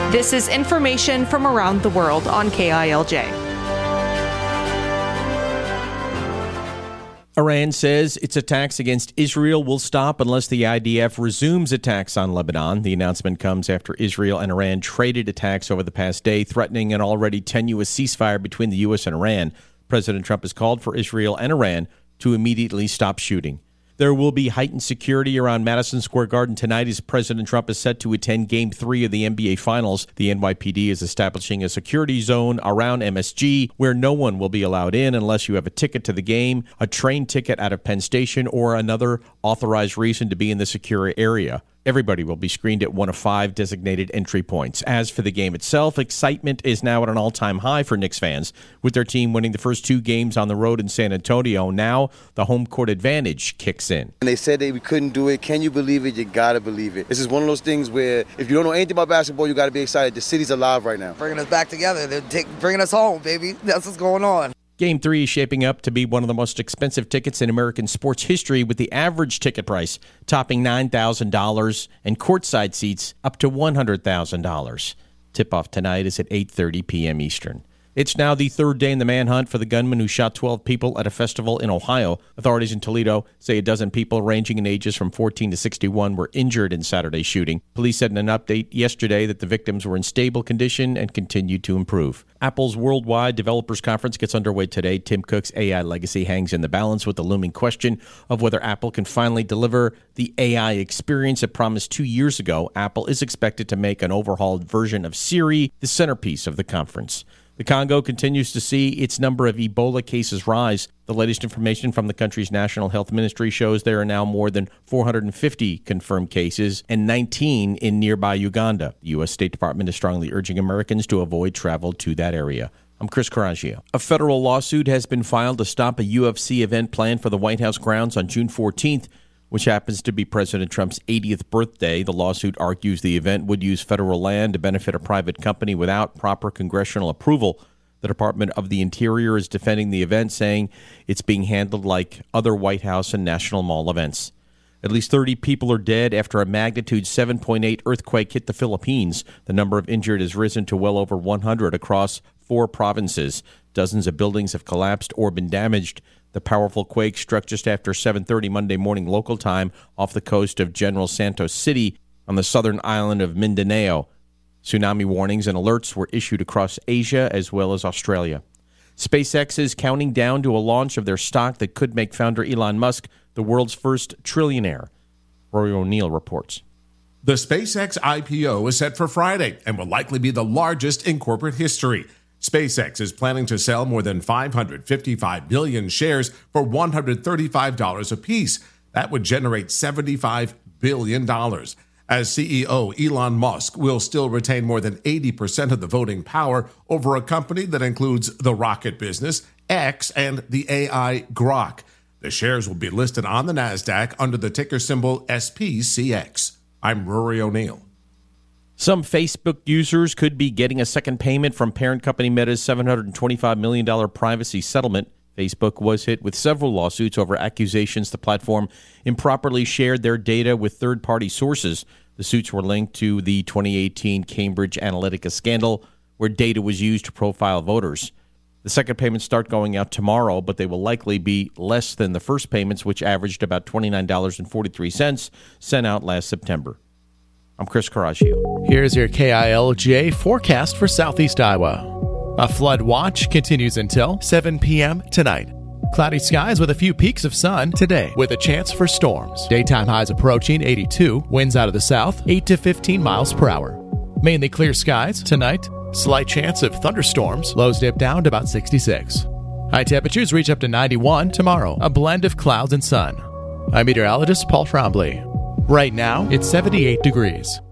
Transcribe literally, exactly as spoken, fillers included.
This is information from around the world on K I L J. Iran says its attacks against Israel will stop unless the I D F resumes attacks on Lebanon. The announcement comes after Israel and Iran traded attacks over the past day, threatening an already tenuous ceasefire between the U S and Iran. President Trump has called for Israel and Iran to immediately stop shooting. There will be heightened security around Madison Square Garden tonight as President Trump is set to attend Game three of the N B A Finals. The N Y P D is establishing a security zone around M S G where no one will be allowed in unless you have a ticket to the game, a train ticket out of Penn Station, or another authorized reason to be in the secure area. Everybody will be screened at one of five designated entry points. As for the game itself, excitement is now at an all-time high for Knicks fans, with their team winning the first two games on the road in San Antonio. Now, the home court advantage kicks in. And they said that we couldn't do it. Can you believe it? You got to believe it. This is one of those things where if you don't know anything about basketball, you got to be excited. The city's alive right now. Bringing us back together. They're take, bringing us home, baby. That's what's going on. Game three is shaping up to be one of the most expensive tickets in American sports history, with the average ticket price topping nine thousand dollars and courtside seats up to one hundred thousand dollars. Tip-off tonight is at eight thirty p.m. Eastern. It's now the third day in the manhunt for the gunman who shot twelve people at a festival in Ohio. Authorities in Toledo say a dozen people ranging in ages from fourteen to sixty-one were injured in Saturday's shooting. Police said in an update yesterday that the victims were in stable condition and continued to improve. Apple's Worldwide Developers Conference gets underway today. Tim Cook's A I legacy hangs in the balance with the looming question of whether Apple can finally deliver the A I experience it promised two years ago. Apple is expected to make an overhauled version of Siri the centerpiece of the conference. The Congo continues to see its number of Ebola cases rise. The latest information from the country's National Health Ministry shows there are now more than four hundred fifty confirmed cases and nineteen in nearby Uganda. The U S State Department is strongly urging Americans to avoid travel to that area. I'm Chris Coraggio. A federal lawsuit has been filed to stop a U F C event planned for the White House grounds on June fourteenth, which happens to be President Trump's eightieth birthday. The lawsuit argues the event would use federal land to benefit a private company without proper congressional approval. The Department of the Interior is defending the event, saying it's being handled like other White House and National Mall events. At least thirty people are dead after a magnitude seven point eight earthquake hit the Philippines. The number of injured has risen to well over one hundred across four provinces. Dozens of buildings have collapsed or been damaged. The powerful quake struck just after seven thirty Monday morning local time off the coast of General Santos City on the southern island of Mindanao. Tsunami warnings and alerts were issued across Asia as well as Australia. SpaceX is counting down to a launch of their stock that could make founder Elon Musk the world's first trillionaire. Rory O'Neill reports. The SpaceX I P O is set for Friday and will likely be the largest in corporate history. SpaceX is planning to sell more than five hundred fifty-five million shares for one hundred thirty-five dollars apiece. That would generate seventy-five billion dollars. As C E O, Elon Musk will still retain more than eighty percent of the voting power over a company that includes the rocket business, X, and the A I Grok. The shares will be listed on the NASDAQ under the ticker symbol S P C X. I'm Rory O'Neill. Some Facebook users could be getting a second payment from parent company Meta's seven hundred twenty-five million dollars privacy settlement. Facebook was hit with several lawsuits over accusations the platform improperly shared their data with third-party sources. The suits were linked to the twenty eighteen Cambridge Analytica scandal, where data was used to profile voters. The second payments start going out tomorrow, but they will likely be less than the first payments, which averaged about twenty-nine dollars and forty-three cents, sent out last September. I'm Chris Coraggio. Here's your K I L J forecast for Southeast Iowa. A flood watch continues until seven p.m. tonight. Cloudy skies with a few peaks of sun today, with a chance for storms. Daytime highs approaching eighty-two, winds out of the south, eight to fifteen miles per hour. Mainly clear skies tonight. Slight chance of thunderstorms. Lows dip down to about sixty-six. High temperatures reach up to ninety-one tomorrow. A blend of clouds and sun. I'm meteorologist Paul Trombley. Right now, it's seventy-eight degrees.